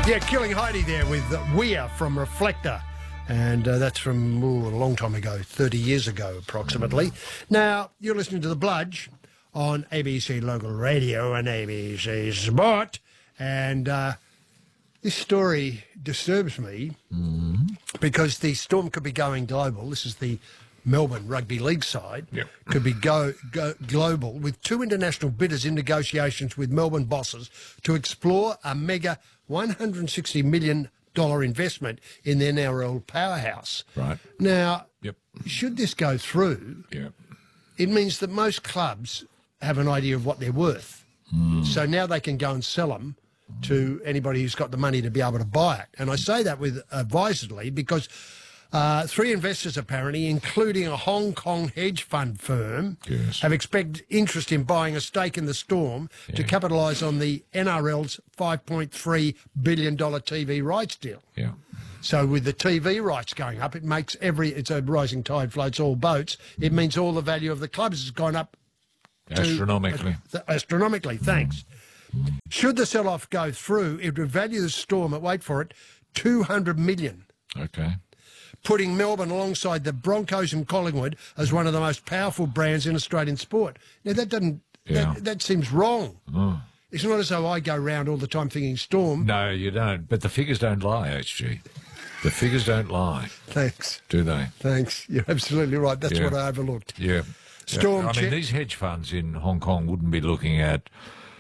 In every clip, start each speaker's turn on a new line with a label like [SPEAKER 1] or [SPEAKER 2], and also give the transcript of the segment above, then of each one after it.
[SPEAKER 1] Yeah, Killing Heidi there with Weir from Reflector. And that's from a long time ago, 30 years ago approximately. Now, you're listening to The Bludge on ABC Local Radio and ABC Sport. And this story disturbs me because the Storm could be going global. This is the Melbourne Rugby League side.
[SPEAKER 2] Yep.
[SPEAKER 1] Could be go global with two international bidders in negotiations with Melbourne bosses to explore a mega $160 million investment in their NRL powerhouse.
[SPEAKER 2] Right.
[SPEAKER 1] Now,
[SPEAKER 2] Yep.
[SPEAKER 1] should this go through,
[SPEAKER 2] Yep.
[SPEAKER 1] it means that most clubs have an idea of what they're worth. So now they can go and sell them to anybody who's got the money to be able to buy it. And I say that with advisedly because three investors, apparently, including a Hong Kong hedge fund firm,
[SPEAKER 2] Yes.
[SPEAKER 1] have expressed interest in buying a stake in the Storm to capitalise on the NRL's $5.3 billion TV rights deal.
[SPEAKER 2] Yeah.
[SPEAKER 1] So with the TV rights going up, it makes it's a rising tide floats all boats. It means all the value of the clubs has gone up
[SPEAKER 2] Astronomically.
[SPEAKER 1] astronomically, thanks. Should the sell-off go through, it would value the Storm at, wait for it, $200 million.
[SPEAKER 2] Okay.
[SPEAKER 1] Putting Melbourne alongside the Broncos and Collingwood as one of the most powerful brands in Australian sport. Now, that doesn't...
[SPEAKER 2] Yeah.
[SPEAKER 1] That seems wrong.
[SPEAKER 2] Oh.
[SPEAKER 1] It's not as though I go round all the time thinking Storm.
[SPEAKER 2] No, you don't. But the figures don't lie, HG. The figures don't lie,
[SPEAKER 1] Thanks.
[SPEAKER 2] do they?
[SPEAKER 1] Thanks. You're absolutely right. That's what I overlooked.
[SPEAKER 2] Yeah.
[SPEAKER 1] Storm
[SPEAKER 2] I mean, these hedge funds in Hong Kong wouldn't be looking at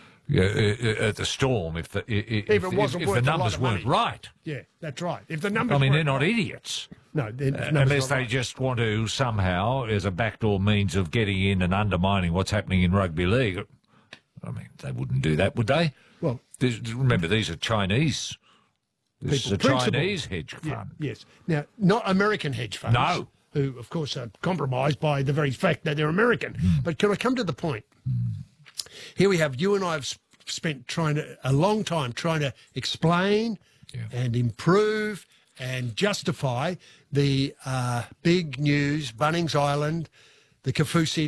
[SPEAKER 2] the Storm if the numbers weren't right.
[SPEAKER 1] Yeah, that's right. If the numbers
[SPEAKER 2] I mean,
[SPEAKER 1] weren't
[SPEAKER 2] they're not
[SPEAKER 1] right.
[SPEAKER 2] idiots.
[SPEAKER 1] No,
[SPEAKER 2] Unless they just want to somehow, as a backdoor means of getting in and undermining what's happening in rugby league. I mean, they wouldn't do that, would they?
[SPEAKER 1] Well,
[SPEAKER 2] remember, these are Chinese. This is a Chinese hedge fund.
[SPEAKER 1] Yes. Now, not American hedge funds.
[SPEAKER 2] No.
[SPEAKER 1] Who, of course, are compromised by the very fact that they're American. But can I come to the point? Here we have, you and I have spent a long time trying to explain and improve and justify the big news, Bunnings Island, the Kaufusi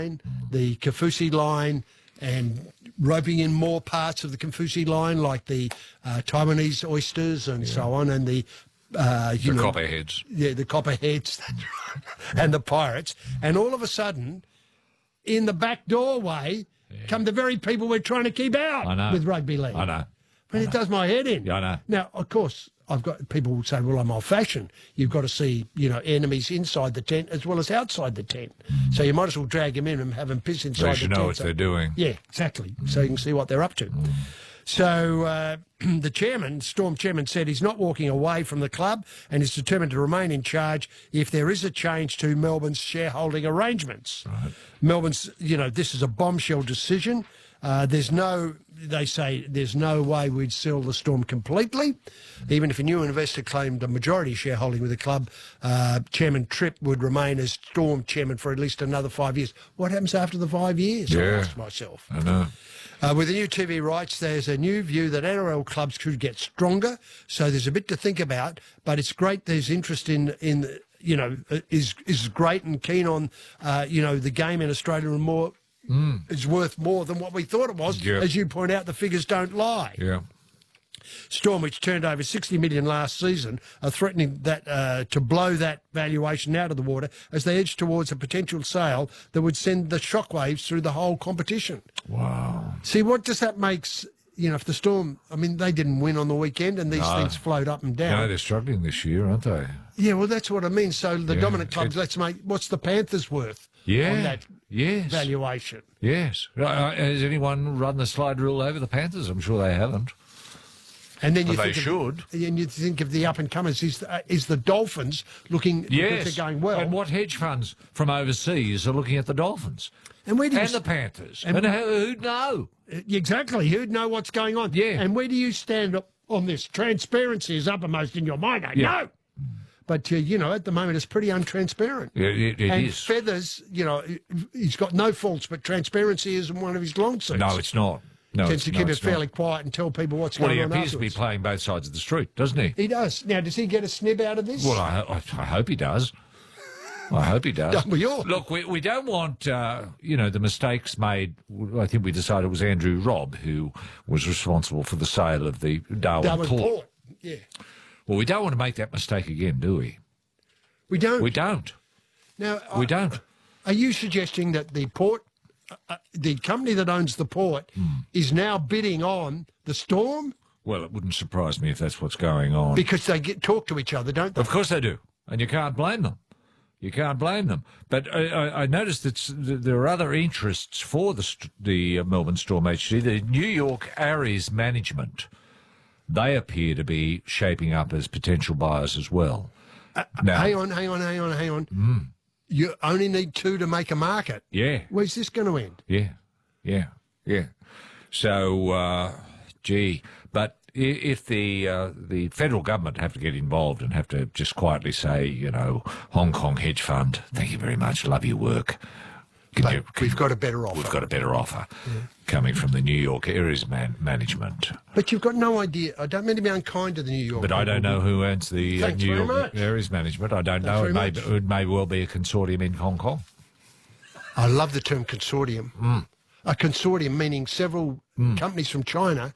[SPEAKER 1] line, and roping in more parts of the Kaufusi line, like the Taiwanese oysters and so on, and the
[SPEAKER 2] copperheads.
[SPEAKER 1] Yeah, the copperheads and the pirates. And all of a sudden, in the back doorway, come the very people we're trying to keep out with rugby league.
[SPEAKER 2] I know.
[SPEAKER 1] But it does my head in.
[SPEAKER 2] Yeah, I know.
[SPEAKER 1] Now, of course, I've got people who say, well, I'm old-fashioned. You've got to see, enemies inside the tent as well as outside the tent. So you might as well drag them in and have them piss inside the tent.
[SPEAKER 2] They should know what they're doing.
[SPEAKER 1] Yeah, exactly. So you can see what they're up to. So the Storm chairman, said he's not walking away from the club and is determined to remain in charge if there is a change to Melbourne's shareholding arrangements.
[SPEAKER 2] Right.
[SPEAKER 1] Melbourne's, this is a bombshell decision. They say there's no way we'd sell the Storm completely. Even if a new investor claimed a majority shareholding with the club, Chairman Tripp would remain as Storm chairman for at least another 5 years. What happens after the 5 years? I ask myself.
[SPEAKER 2] I know.
[SPEAKER 1] With the new TV rights, there's a new view that NRL clubs could get stronger. So there's a bit to think about. But it's great there's interest is great and keen on, the game in Australia and more. Is worth more than what we thought it was.
[SPEAKER 2] Yep.
[SPEAKER 1] As you point out, the figures don't lie.
[SPEAKER 2] Yeah.
[SPEAKER 1] Storm, which turned over $60 million last season, are threatening that to blow that valuation out of the water as they edge towards a potential sale that would send the shockwaves through the whole competition.
[SPEAKER 2] Wow.
[SPEAKER 1] See, what does that makes... if the Storm... I mean, they didn't win on the weekend and these things float up and down.
[SPEAKER 2] No, they're struggling this year, aren't they?
[SPEAKER 1] Yeah, well, that's what I mean. So the dominant clubs, what's the Panthers worth on that valuation?
[SPEAKER 2] Yes. Has anyone run the slide rule over the Panthers? I'm sure they haven't.
[SPEAKER 1] And then
[SPEAKER 2] they should.
[SPEAKER 1] And you think of the up-and-comers. Is the Dolphins looking they're going well?
[SPEAKER 2] And what hedge funds from overseas are looking at the Dolphins?
[SPEAKER 1] And
[SPEAKER 2] the Panthers? And who'd know?
[SPEAKER 1] Exactly. Who'd know what's going on?
[SPEAKER 2] Yeah.
[SPEAKER 1] And where do you stand up on this? Transparency is uppermost in your mind. No. But, at the moment, it's pretty untransparent.
[SPEAKER 2] Yeah, it
[SPEAKER 1] and
[SPEAKER 2] is.
[SPEAKER 1] Feathers, he's got no faults, but transparency isn't one of his long suits.
[SPEAKER 2] No, it's not. No,
[SPEAKER 1] tends to keep it fairly quiet and tell people what's
[SPEAKER 2] well,
[SPEAKER 1] going on.
[SPEAKER 2] Well, he appears to be playing both sides of the street, doesn't he?
[SPEAKER 1] He does. Now, does he get a snib out of this?
[SPEAKER 2] Well, I hope he does. I hope he does.
[SPEAKER 1] Look,
[SPEAKER 2] we don't want, the mistakes made. I think we decided it was Andrew Robb who was responsible for the sale of the Darwin Port
[SPEAKER 1] Yeah.
[SPEAKER 2] Well, we don't want to make that mistake again, do we?
[SPEAKER 1] We don't.
[SPEAKER 2] We don't.
[SPEAKER 1] Now,
[SPEAKER 2] We don't.
[SPEAKER 1] Are you suggesting that the port, the company that owns the port, is now bidding on the Storm
[SPEAKER 2] Well, it wouldn't surprise me if that's what's going on.
[SPEAKER 1] because they talk to each other, don't they?
[SPEAKER 2] Of course they do, and you can't blame them. You can't blame them. But I noticed that there are other interests for the Melbourne Storm HG. The New York Aries management, they appear to be shaping up as potential buyers as well. Now,
[SPEAKER 1] Hang on. You only need 2 to make a market.
[SPEAKER 2] yeah,
[SPEAKER 1] Where's this going to end?
[SPEAKER 2] yeah. So, gee, but if the federal government have to get involved and have to just quietly say, you know, Hong Kong hedge fund, thank you very much, love your work.
[SPEAKER 1] We've got a better offer.
[SPEAKER 2] We've got a better offer coming from the New York Aries management.
[SPEAKER 1] But you've got no idea. I don't mean to be unkind to the New York.
[SPEAKER 2] But I don't know who owns the
[SPEAKER 1] Thanks
[SPEAKER 2] New
[SPEAKER 1] very
[SPEAKER 2] York
[SPEAKER 1] much.
[SPEAKER 2] Aries management. I don't
[SPEAKER 1] Thanks
[SPEAKER 2] know.
[SPEAKER 1] very much.
[SPEAKER 2] It may well be a consortium in Hong Kong.
[SPEAKER 1] I love the term consortium. A consortium meaning several companies from China